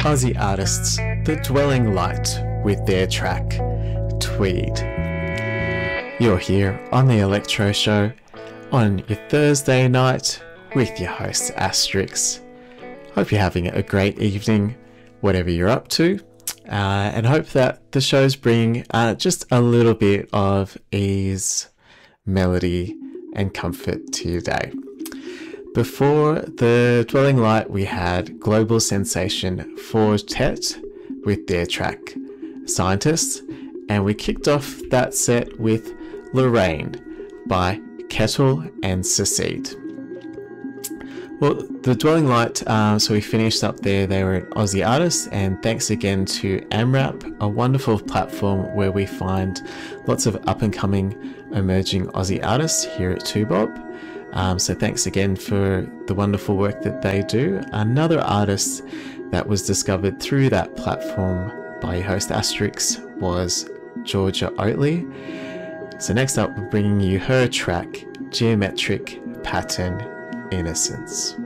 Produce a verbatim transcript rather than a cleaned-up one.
Aussie artists The Dwelling Light with their track Tweed. You're here on the Electro Show on your Thursday night with your host Asterix. Hope you're having a great evening, whatever you're up to, uh, and hope that the show's bringing uh, just a little bit of ease, melody, and comfort to your day. Before The Dwelling Light, we had global sensation Four Tet with their track Scientists, and we kicked off that set with Lorraine by Kettle and Secede. Well, The Dwelling Light, uh, so we finished up there. They were an Aussie artist, and thanks again to AMRAP, a wonderful platform where we find lots of up-and-coming emerging Aussie artists here at two bob. Um, so thanks again for the wonderful work that they do. Another artist that was discovered through that platform by your host Asterix was Georgia Oatley. So next up, we're bringing you her track, Geometric Pattern Innocence.